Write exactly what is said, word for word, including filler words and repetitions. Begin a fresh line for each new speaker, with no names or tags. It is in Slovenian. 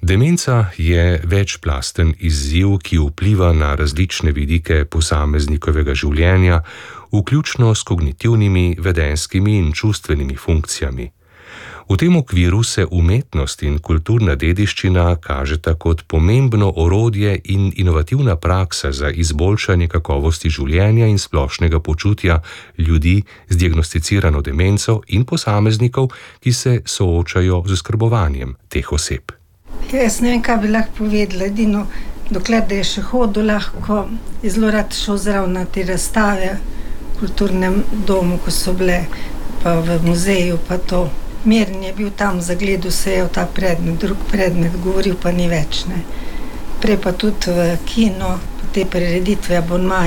Demenca je večplasten izziv, ki vpliva na različne vidike posameznikovega življenja, vključno s kognitivnimi, vedenjskimi in čustvenimi funkcijami. V tem okviru se umetnost in kulturna dediščina kažeta kot pomembno orodje in inovativna praksa za izboljšanje kakovosti življenja in splošnega počutja ljudi z diagnosticirano demenco in posameznikov, ki se soočajo z oskrbovanjem teh oseb.
Jaz ne vem, kaj bi lahko povedala, edino, dokler da je še hodil, lahko je zelo rad šel zraven na te razstave v kulturnem domu, ko so bile, pa v muzeju, pa to. Miren je bil tam, zagledal se je v ta predmet, drug predmet, govoril pa ni več, ne. Prej pa tudi v kino, te prireditve abonmaje.